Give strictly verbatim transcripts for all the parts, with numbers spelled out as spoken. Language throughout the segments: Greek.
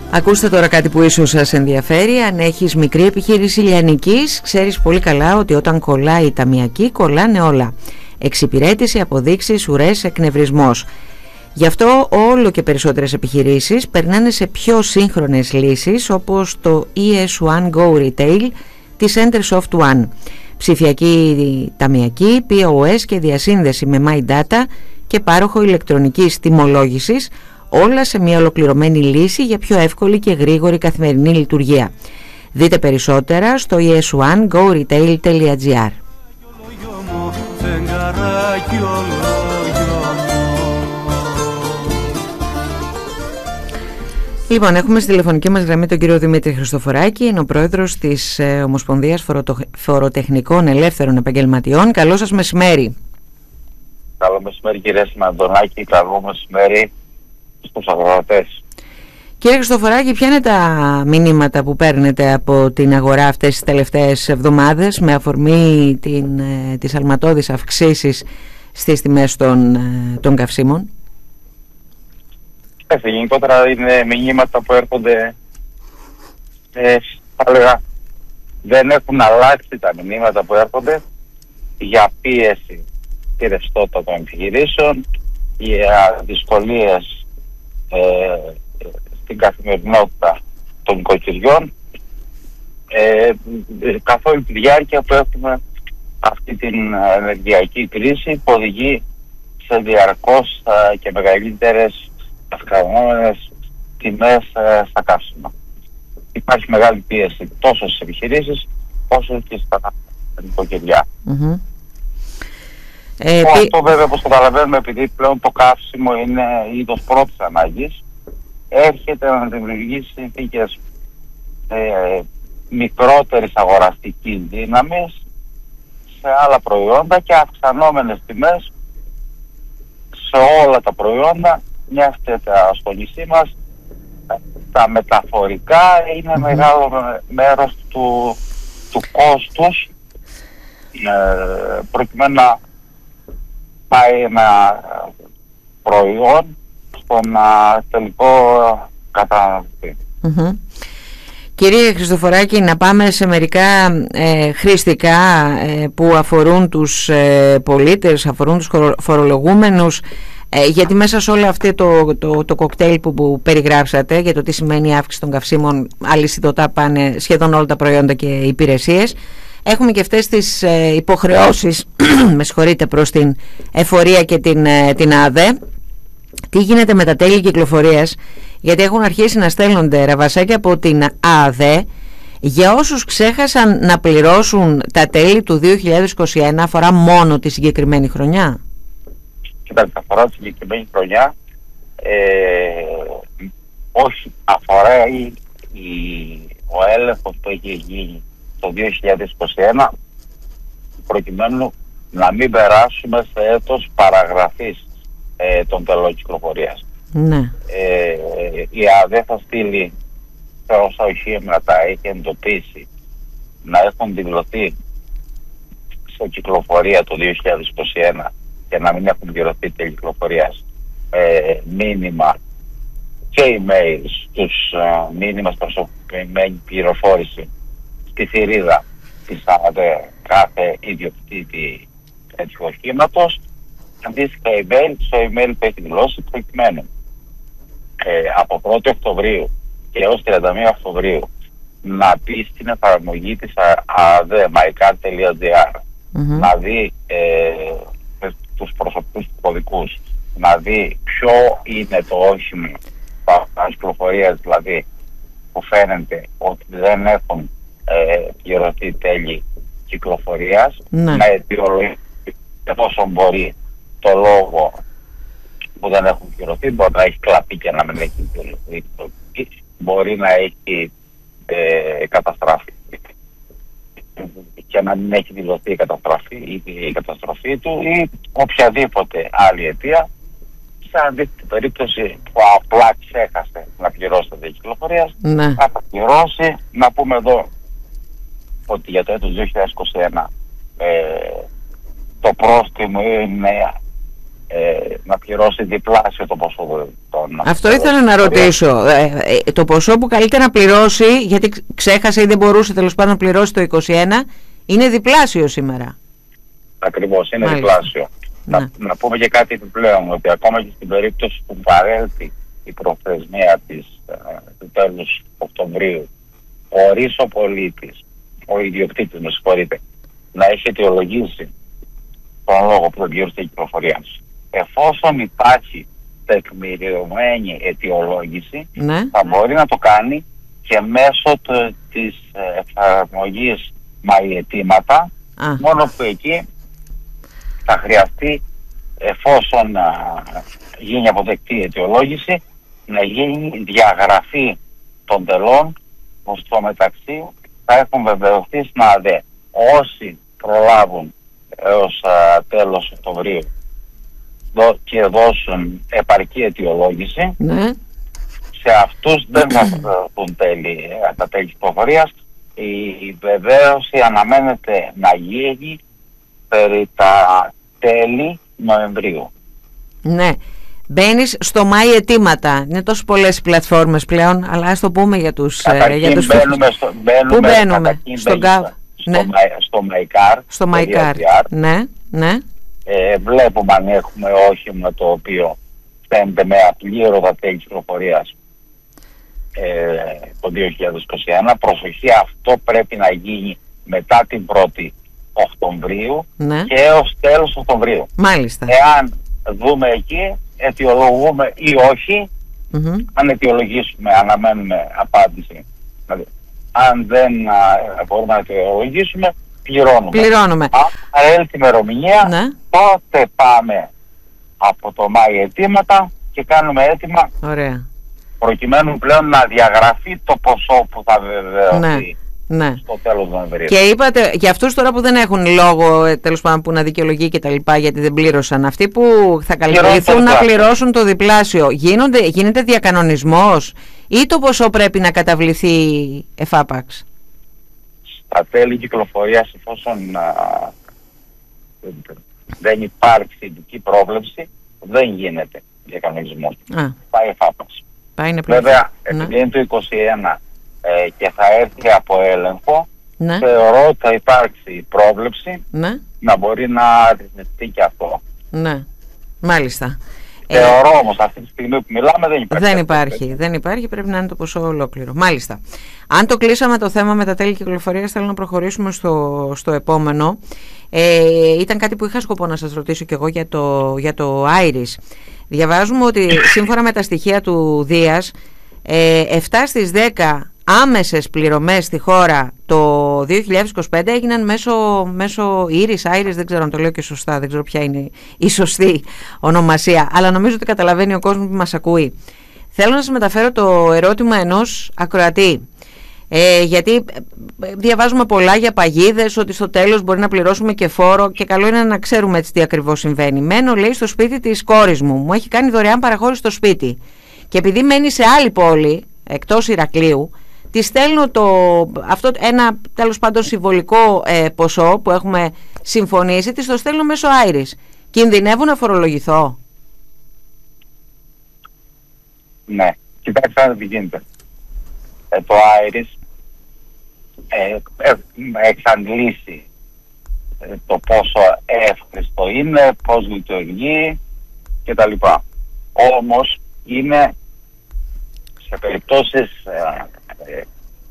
Ακούστε τώρα κάτι που ίσως σας ενδιαφέρει. Αν έχεις μικρή επιχείρηση λιανικής, ξέρεις πολύ καλά ότι όταν κολλάει η ταμιακή, κολλάνε όλα. Εξυπηρέτηση, αποδείξεις, ουρές, εκνευρισμός. Γι' αυτό όλο και περισσότερες επιχειρήσεις περνάνε σε πιο σύγχρονες λύσεις, όπως το ι ες One Go Retail της Entersoft One. Ψηφιακή ταμιακή, πι ο ες και διασύνδεση με My Data και πάροχο ηλεκτρονικής τιμολόγησης, όλα σε μια ολοκληρωμένη λύση για πιο εύκολη και γρήγορη καθημερινή λειτουργία. Δείτε περισσότερα στο ι ες one go retail τελεία τζι άρ. Λοιπόν, έχουμε στη τηλεφωνική μας γραμμή τον κύριο Δημήτρη Χριστοφοράκη, είναι ο πρόεδρος της ε, Ομοσπονδίας Φοροτεχνικών Ελεύθερων Επαγγελματιών. Καλό σας μεσημέρι. Καλό μεσημέρι κύριε Συναντονάκη, καλό μεσημέρι στους αγροτές. Κύριε Χριστοφοράκη, ποια είναι τα μηνύματα που παίρνετε από την αγορά αυτές τις τελευταίες εβδομάδες με αφορμή την, ε, τις αλματώδεις αυξήσεις στις τιμές των, ε, των καυσίμων? Έτσι, γενικότερα είναι μηνύματα που έρχονται, ε, θα έλεγα, δεν έχουν αλλάξει τα μηνύματα που έρχονται για πίεση και ρευστότητα των επιχειρήσεων, για δυσκολίες ε, στην καθημερινότητα των οικοκυριών, ε, καθ' όλη τη διάρκεια που έχουμε αυτή την ενεργειακή κρίση που οδηγεί σε διαρκώς ε, και μεγαλύτερες αυξανόμενες τιμές ε, στα καύσιμα. Υπάρχει μεγάλη πίεση τόσο στις επιχειρήσεις όσο και στα νοικοκυριά. Mm-hmm. Ε, Αυτό βέβαια, όπως καταλαβαίνουμε, επειδή πλέον το καύσιμο είναι είδος πρώτης ανάγκης, έρχεται να δημιουργήσει συνθήκες ε, μικρότερης αγοραστικής δύναμης σε άλλα προϊόντα και αυξανόμενες τιμές σε όλα τα προϊόντα, μιας και στο νησί μας τα μεταφορικά είναι mm-hmm. μεγάλο μέρος του, του κόστους ε, προκειμένου να πάει ένα προϊόν στον τελικό καταναλωτή. Mm-hmm. Κύριε Χριστοφοράκη, να πάμε σε μερικά ε, χρηστικά ε, που αφορούν τους ε, πολίτες, αφορούν τους φορολογούμενους, ε, γιατί μέσα σε όλο αυτό το, το, το κοκτέιλ που, που περιγράψατε για το τι σημαίνει η αύξηση των καυσίμων, αλυσιδωτά πάνε σχεδόν όλα τα προϊόντα και οι υπηρεσίες, έχουμε και αυτές τις ε, υποχρεώσεις με συγχωρείτε, προς την εφορία και την, ε, την ΑΔΕ. Τι γίνεται με τα τέλη κυκλοφορίας, γιατί έχουν αρχίσει να στέλνονται ραβασάκια από την ΑΔΕ για όσους ξέχασαν να πληρώσουν τα τέλη του δύο χιλιάδες είκοσι ένα. Αφορά μόνο τη συγκεκριμένη χρονιά? Κοιτάξτε, αφορά τη συγκεκριμένη χρονιά, ε, όχι, αφορά η, η, ο έλεγχος που έχει γίνει το δύο χιλιάδες είκοσι ένα προκειμένου να μην περάσουμε σε έτος παραγραφής ε, των τελών κυκλοφορίας. Ναι. Ε, η ΑΔΕ θα στείλει σε όσα οχήματα έχει εντοπίσει να έχουν δηλωθεί σε κυκλοφορία το δύο χιλιάδες είκοσι ένα και να μην έχουν δηλωθεί τέλη κυκλοφορίας, ε, μήνυμα και email στους ε, μήνυμα προσωπική πληροφόρηση στη θηρίδα της ΑΔΕ κάθε ιδιοκτήτη τέτοιου οχήματος, αντίστοιχα email στο email που έχει δηλώσει προκειμένου ε, από πρώτη Οκτωβρίου και έως τριάντα μία Οκτωβρίου να μπει στην εφαρμογή της ΑΔΕ mycard τελεία τζι άρ, mm-hmm. να δει ε, τους προσωπικούς κωδικούς, να δει ποιο είναι το όχημα της κυκλοφορίας, δηλαδή που φαίνεται ότι δεν έχουν ε, πληρωθεί τέλη κυκλοφορίας, ναι. να αιτιολογήσει εφόσον μπορεί το λόγο που δεν έχουν πληρωθεί, μπορεί να έχει κλαπεί και να μην έχει πληρωθεί, μπορεί να έχει ε, καταστραφεί και να μην έχει δηλωθεί η καταστροφή, η καταστροφή του ή οποιαδήποτε άλλη αιτία. Σε αντίθετη περίπτωση που απλά ξέχασε να πληρώσει τα τέλη κυκλοφορίας, ναι. θα τα πληρώσει. Να πούμε εδώ ότι για το έτος δύο χιλιάδες είκοσι ένα ε, το πρόστιμο είναι ε, να πληρώσει διπλάσιο το ποσό των... Αυτό ήθελα να ρωτήσω. Ε, ε, το ποσό που καλύτερα να πληρώσει, γιατί ξέχασε ή δεν μπορούσε τέλος πάντων να πληρώσει το είκοσι ένα, είναι διπλάσιο σήμερα. Ακριβώς, είναι Μάλιστα. διπλάσιο. Ναι. Να, να πούμε και κάτι επιπλέον, ότι ακόμα και στην περίπτωση που παρέλθει η προθεσμία της, ε, του τέλους Οκτωβρίου, χωρίς ο πολίτης, ο ιδιοκτήτης, με συγχωρείτε, να έχει αιτιολογήσει τον λόγο που δεν πλήρωσε η κυκλοφορία, εφόσον υπάρχει τεκμηριωμένη αιτιολόγηση, Ναι. θα μπορεί να το κάνει και μέσω του, της εφαρμογής μαϊαιτήματα, Α. μόνο που εκεί θα χρειαστεί, εφόσον α, γίνει αποδεκτή η αιτιολόγηση, να γίνει διαγραφή των τελών, που στο μεταξύ θα έχουν βεβαιωθεί στην ΑΔΕ. Όσοι προλάβουν έως α, τέλος Οκτωβρίου δω, και δώσουν επαρκή αιτιολόγηση, Ναι. σε αυτούς δεν θα δουν τέλη, τα τέλη κυκλοφορίας. Η βεβαίωση αναμένεται να γίνει περί τα τέλη Νοεμβρίου. Ναι. Μπαίνεις στο Μάη αιτήματα. Είναι τόσο πολλές οι πλατφόρμες πλέον, αλλά ας το πούμε για τους, Καταρχήν για τους μπαίνουμε στο, μπαίνουμε, Πού μπαίνουμε? καταρχήν Στον μπαίνεις ΚΑΒ. στο, Ναι. Μαϊ- στο Μαϊκάρ. Στο Μαϊκάρ. Ναι, ναι. Ε, βλέπουμε αν έχουμε όχημα το οποίο φαίνεται με απλήρωτα τέλη κυκλοφορίας ε, το δύο χιλιάδες είκοσι ένα. Προσοχή, αυτό πρέπει να γίνει μετά την πρώτη Οκτωβρίου, Ναι. και έως τέλος Οκτωβρίου. Μάλιστα. Εάν δούμε εκεί, αιτιολογούμε ή όχι. Μμμ. Αν αιτιολογήσουμε, αναμένουμε απάντηση. Δηλαδή, αν δεν α, μπορούμε να αιτιολογήσουμε, πληρώνουμε. Πληρώνουμε. Αν έρθει η ημερομηνία, Ναι. τότε πάμε από το Μάη αιτήματα και κάνουμε αίτημα Ωραία. προκειμένου πλέον να διαγραφεί το ποσό που θα βεβαιωθεί Ναι. Ναι. στο τέλος Νοεμβρίου. Και είπατε, για αυτούς τώρα που δεν έχουν λόγο, ε, τέλος πάντων, που να δικαιολογεί και τα λοιπά, γιατί δεν πλήρωσαν, αυτοί που θα καλυφθούν να πληρώσουν το διπλάσιο, γίνονται, γίνεται διακανονισμός ή το ποσό πρέπει να καταβληθεί εφάπαξ? Στα τέλη κυκλοφορίας, εφόσον α, δεν υπάρχει ειδική πρόβλεψη, δεν γίνεται διακανονισμός. Α, Πάει εφάπαξ. πάει να πληρωθεί. Βέβαια, Ναι. επειδή είναι το είκοσι ένα ε, και θα έρθει από έλεγχο, Ναι. θεωρώ ότι θα υπάρξει πρόβλεψη Ναι. να μπορεί να ρυθμιστεί και αυτό. Ναι. Μάλιστα. Ε, Θεωρώ όμως αυτή τη στιγμή που μιλάμε δεν υπάρχει. Δεν υπάρχει, δεν υπάρχει, πρέπει να είναι το ποσό ολόκληρο. Μάλιστα. Αν το κλείσαμε το θέμα με τα τέλη κυκλοφορίας, θέλω να προχωρήσουμε στο, στο επόμενο. Ε, ήταν κάτι που είχα σκοπό να σας ρωτήσω κι εγώ για το, για το Iris. Διαβάζουμε ότι σύμφωνα με τα στοιχεία του Δίας, ε, επτά στις δέκα άμεσες πληρωμές στη χώρα το δύο χιλιάδες είκοσι πέντε έγιναν μέσω, μέσω Iris, Iris, δεν ξέρω αν το λέω και σωστά, δεν ξέρω ποια είναι η σωστή ονομασία, αλλά νομίζω ότι καταλαβαίνει ο κόσμος που μας ακούει. Θέλω να σας μεταφέρω το ερώτημα ενός ακροατή. Ε, γιατί διαβάζουμε πολλά για παγίδες, ότι στο τέλος μπορεί να πληρώσουμε και φόρο και καλό είναι να ξέρουμε έτσι τι ακριβώς συμβαίνει. Μένω, λέει, στο σπίτι της κόρης μου, μου έχει κάνει δωρεάν παραχώρηση στο σπίτι και επειδή μένει σε άλλη πόλη, εκτός Ηρακλείου, τη στέλνω το, αυτό ένα τέλος πάντων συμβολικό ε, ποσό που έχουμε συμφωνήσει, τη το στέλνω μέσω Iris. Κινδυνεύω να φορολογηθώ? Ναι, κοιτάξτε αν τι γίνεται. Ε, το Iris ε, ε, εξαντλήσει ε, το πόσο εύχριστο είναι, πώς λειτουργεί κτλ. Όμως είναι σε περιπτώσεις ε, ε,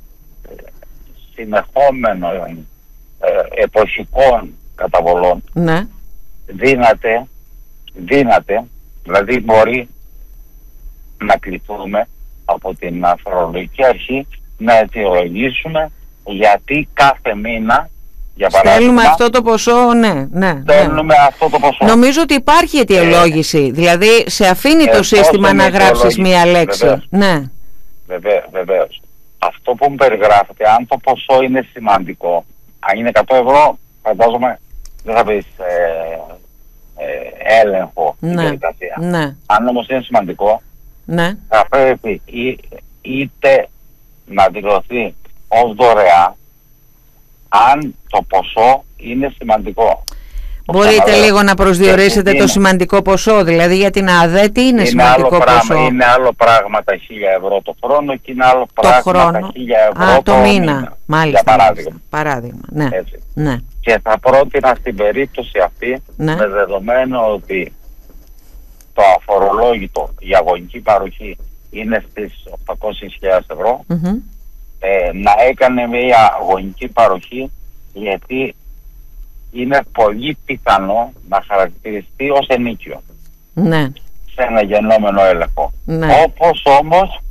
συνεχόμενων ε, εποχικών καταβολών, Ναι. δύναται, δύναται, δηλαδή μπορεί να κληθούμε από την φορολογική αρχή να αιτιολογήσουμε γιατί κάθε μήνα, για παράδειγμα, Στέλνουμε αυτό το ποσό, ναι, ναι, ναι. στέλνουμε αυτό το ποσό. Νομίζω ότι υπάρχει αιτιολόγηση, ε, δηλαδή σε αφήνει το σύστημα να γράψεις μία λέξη. Βεβαίως. Ναι. Βεβαίως, βεβαίως. Αυτό που μου περιγράφεται, αν το ποσό είναι σημαντικό, αν είναι εκατό ευρώ, φαντάζομαι δεν θα πεις ε, ε, έλεγχο στην Ναι. διαδικασία. Ναι. Αν όμως είναι σημαντικό, Ναι. θα πρέπει ή, είτε να δηλωθεί ως δωρεά, αν το ποσό είναι σημαντικό. Μπορείτε λίγο να προσδιορίσετε είναι, το σημαντικό ποσό, δηλαδή για την ΑΔΕ τι είναι, είναι σημαντικό άλλο ποσό? Πράγμα, είναι άλλο πράγμα τα χίλια ευρώ το χρόνο και είναι άλλο το πράγμα χρόνο. τα χίλια ευρώ Α, το, το μήνα. μήνα. Μάλιστα, για παράδειγμα. παράδειγμα. Ναι. Έτσι. Ναι. Και θα πρότεινα στην περίπτωση αυτή, ναι. με δεδομένο ότι το αφορολόγητο για αγωνική παροχή είναι στις οκτακόσιες χιλιάδες ευρώ, Mm-hmm. ε, να έκανε μια αγωνική παροχή, γιατί είναι πολύ πιθανό να χαρακτηριστεί ως ενίκιο. Ναι. Σε ένα γεννόμενο έλεγχο. Ναι. Όπως όμως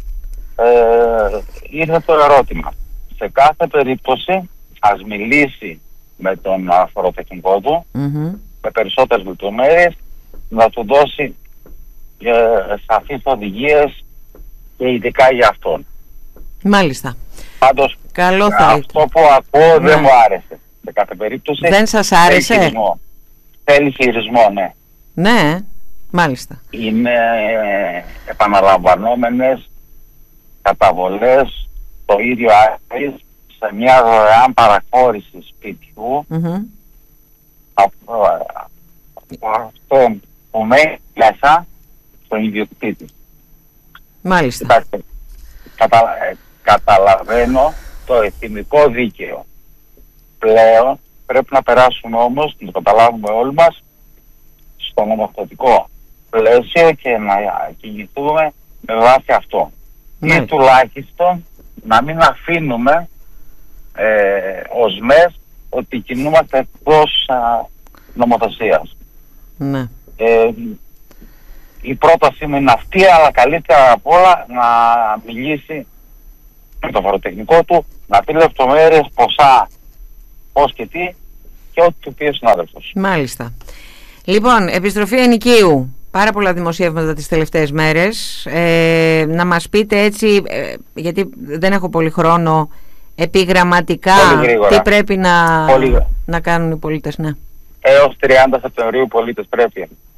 ε, ήρθε το ερώτημα. Σε κάθε περίπτωση ας μιλήσει με τον αφοροτεχνικό του, Mm-hmm. με περισσότερες λεπτομέρειες, να του δώσει ε, σαφείς οδηγίες και ειδικά για αυτόν. Μάλιστα. Πάντως καλό θα αυτό που ακούω ναι. δεν μου άρεσε. Σε κάθε περίπτωση δεν σας άρεσε? Θέλει χειρισμό, θέλει χειρισμό ναι. Ναι, μάλιστα. Είναι ε, επαναλαμβανόμενες καταβολές το ίδιο άκρης σε μια δωρεάν παραχώρηση σπιτιού Mm-hmm. από, από αυτό που μένει μέσα στον ιδιοκτήτη. Μάλιστα. Κοιτάξτε, κατα, ε, καταλαβαίνω το εθνικό δίκαιο. Πλέον πρέπει να περάσουμε όμως, να το καταλάβουμε όλοι μας, στο νομοθετικό πλαίσιο και να κινηθούμε με βάση αυτό. Ναι. Ή τουλάχιστον να μην αφήνουμε ε, ως μες ότι κινούμαστε εκτός νομοθεσίας. Ναι. Ε, η πρόταση μου είναι αυτή, αλλά καλύτερα απ' όλα να μιλήσει με το φοροτεχνικό του, να πει λεπτομέρειες, ποσά, πώς και τι και ό,τι του πει ο συνάδελφος. Μάλιστα. Λοιπόν, επιστροφή ενοικίου. Πάρα πολλά δημοσιεύματα τις τελευταίες μέρες. Ε, να μας πείτε έτσι, ε, γιατί δεν έχω πολύ χρόνο, επιγραμματικά τι πρέπει να, να κάνουν οι πολίτες. Ναι. Έως τριάντα Σεπτεμβρίου οι πολίτες πρέπει